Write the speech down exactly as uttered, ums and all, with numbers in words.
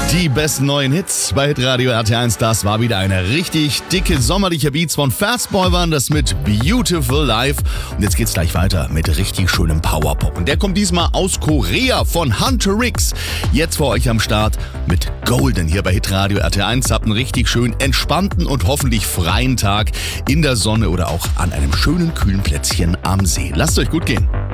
Die besten neuen Hits bei Hitradio R T eins. Das war wieder eine richtig dicke sommerliche Beats von Fastboy waren das mit Beautiful Life. Und jetzt geht's gleich weiter mit richtig schönem Powerpop. Und der kommt diesmal aus Korea von Hunter Ricks. Jetzt für euch am Start mit Golden hier bei Hitradio R T eins. Habt einen richtig schön entspannten und hoffentlich freien Tag in der Sonne oder auch an einem schönen kühlen Plätzchen am See. Lasst euch gut gehen.